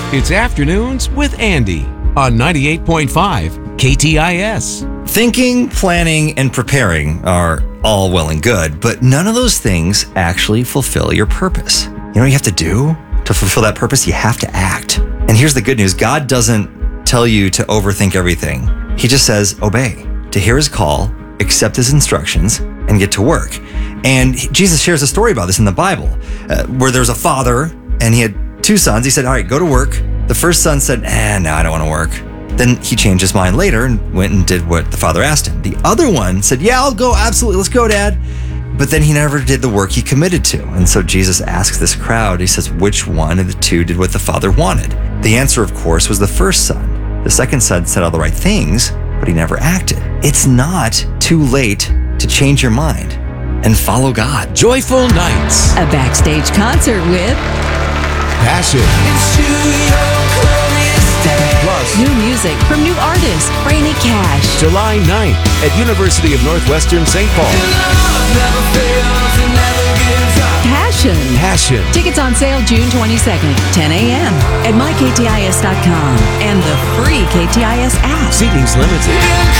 It's Afternoons with Andy on 98.5 KTIS. Thinking, planning, and preparing are all well and good, but none of those things actually fulfill your purpose. You know what you have to do to fulfill that purpose? You have to act. And here's the good news. God doesn't tell you to overthink everything. He just says, obey, to hear his call, accept his instructions, and get to work. And Jesus shares a story about this in the Bible, where there's a father and he had two sons. He said, all right, go to work. The first son said, no, I don't want to work. Then he changed his mind later and went and did what the father asked him. The other one said, yeah, I'll go. Absolutely. Let's go, Dad. But then he never did the work he committed to. And so Jesus asks this crowd, he says, which one of the two did what the father wanted? The answer, of course, was the first son. The second son said all the right things, but he never acted. It's not too late to change your mind and follow God. Joyful Nights. A backstage concert with Passion. Plus, new music from new artist Franny Cash. July 9th at University of Northwestern St. Paul. Passion. Tickets on sale June 22nd, 10 a.m. at myktis.com and the free KTIS app. Seating's limited.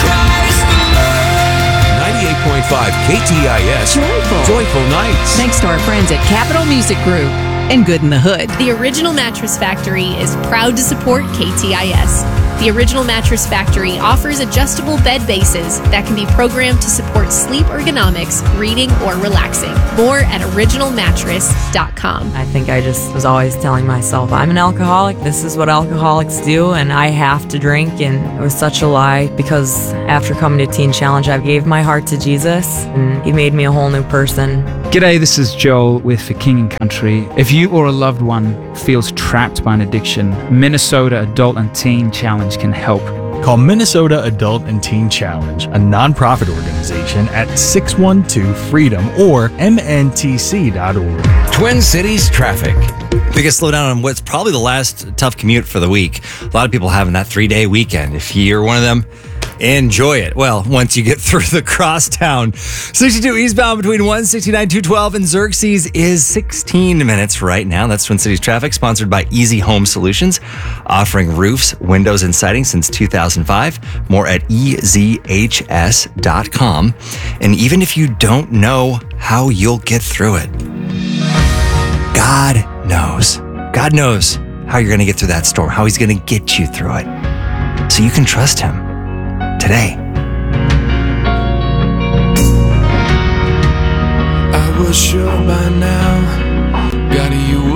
98.5 KTIS. Joyful Nights. Thanks to our friends at Capital Music Group and Good in the Hood. The Original Mattress Factory is proud to support KTIS. The Original Mattress Factory offers adjustable bed bases that can be programmed to support sleep ergonomics, reading, or relaxing. More at originalmattress.com. I think I just was always telling myself, I'm an alcoholic. This is what alcoholics do, and I have to drink. And it was such a lie, because after coming to Teen Challenge, I gave my heart to Jesus, and he made me a whole new person. G'day, this is Joel with For King and Country. If you or a loved one feels trapped by an addiction, Minnesota Adult and Teen Challenge can help. Call Minnesota Adult and Teen Challenge, a nonprofit organization, at 612-FREEDOM or mntc.org. Twin Cities traffic. Biggest slowdown on what's probably the last tough commute for the week. A lot of people having that 3-day weekend. If you're one of them, enjoy it. Well, once you get through the crosstown. 62 eastbound between 169, 212 and Xerxes is 16 minutes right now. That's Twin Cities Traffic, sponsored by Easy Home Solutions, offering roofs, windows, and siding since 2005. More at ezhs.com. And even if you don't know how you'll get through it, God knows. God knows how you're going to get through that storm, how he's going to get you through it. So you can trust him today. I was sure by now